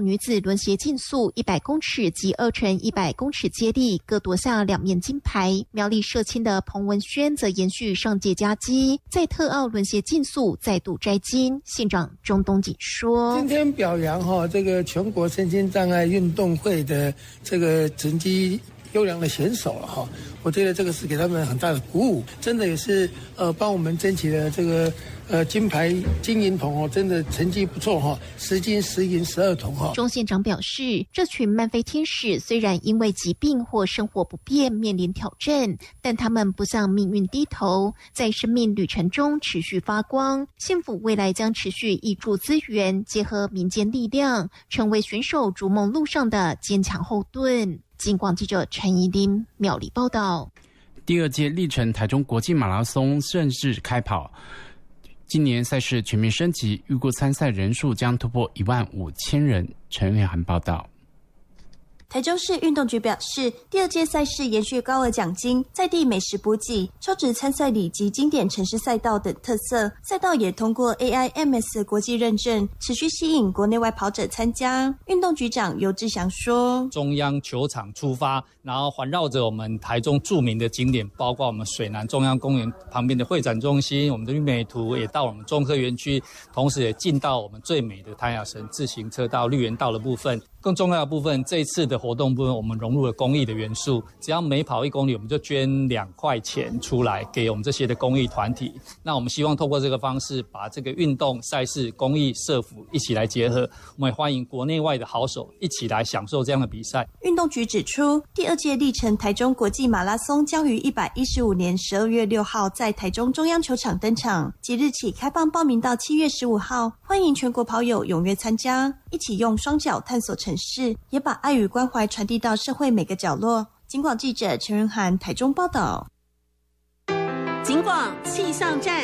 女子轮鞋竞速100公尺及2乘100公尺接力各夺下2面金牌。苗栗社青的彭文轩则延续上届佳绩，在特奥轮鞋竞速再度摘金。县长钟东锦说：“ 今天表扬这个全国身心障碍运动会的这个成绩优良的选手了我觉得这个是给他们很大的鼓舞，真的也是帮我们争取了这个金牌金银铜真的成绩不错10金10银12铜钟县长表示，这群慢飞天使虽然因为疾病或生活不便面临挑战，但他们不向命运低头，在生命旅程中持续发光。县府未来将持续挹注资源，结合民间力量，成为选手逐梦路上的坚强后盾。警广记者陈怡琳苗栗报道。 第2届历程台中国际马拉松正式开跑，今年赛事全面升级，预估参赛人数将突破15000人。陈月涵报道。 台中市运动局表示，第2届赛事延续高额奖金、在地美食补给、超值参赛礼及经典城市赛道等特色，赛道也通过 AIMS 国际认证，持续吸引国内外跑者参加。运动局长游志祥说：“ 中央球场出发，然后环绕着我们台中著名的景点，包括我们水南中央公园旁边的会展中心，我们的玉美图也到我们中科园区，同时也进到我们最美的太阳神自行车道、绿园道的部分。更重要的部分，这一次的活动部分，我们融入了公益的元素。只要每跑1公里，我们就捐2块钱出来给我们这些的公益团体。那我们希望透过这个方式，把这个运动赛事、公益社福一起来结合。我们也欢迎国内外的好手一起来享受这样的比赛。” 运动局指出，第2届历程台中国际马拉松将于115年12月6号在台中中央球场登场，即日起开放报名到7月15号，欢迎全国跑友踊跃参加，一起用双脚探索城市，也把爱与关怀传递到社会每个角落。警广记者陈仁涵台中报道。 警广气象站。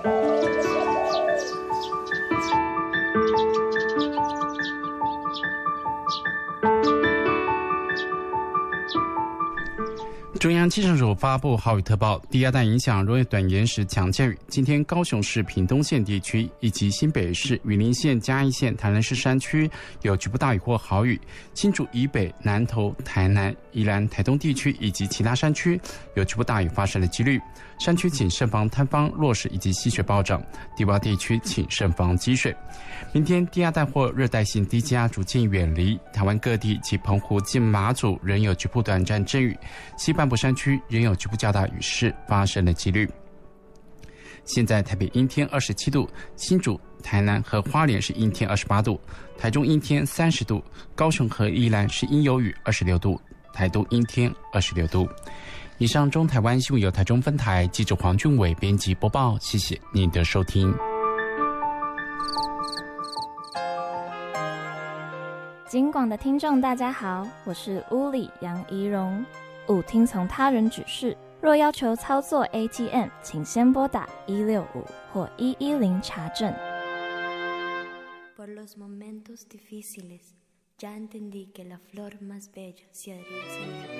中央气象署发布豪雨特报，低压带影响容易短延时强降雨。今天高雄市屏东县地区以及新北市云林县、嘉义县、台南市山区有局部大雨或豪雨，新竹以北、南投、台南、宜兰、台东地区以及其他山区有局部大雨发生的几率。山区请慎防坍方、落石以及溪水暴涨，低洼地区请慎防积水。明天低压带或热带性低气压逐渐远离台湾各地及澎湖近马祖，仍有局部短暂阵雨，西半部山区仍有局部较大雨势发生的几率。现在台北阴天27度，新竹、台南和花莲是阴天28度，台中阴天30度，高雄和宜兰是阴有雨26度，台东阴天26度。以上中台湾新闻由台中分台记者黄俊伟编辑播报，谢谢您的收听。 警广的听众大家好，我是屋里杨怡蓉。勿听从他人指示，若要求操作 ATM， 请先拨打165或110查证。 Por los momentos difíciles, ya entendí que la flor más bella se agradece.